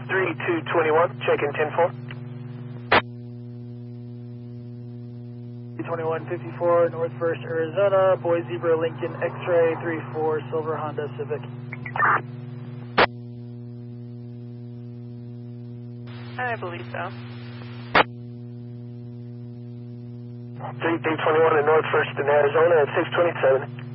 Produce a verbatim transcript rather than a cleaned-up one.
three two two one, check in ten four. twenty-one fifty-four, North First, Arizona, Boy Zebra, Lincoln, X-Ray, three four, Silver, Honda, Civic. I believe so. three three two one in North First in Arizona at six twenty-seven.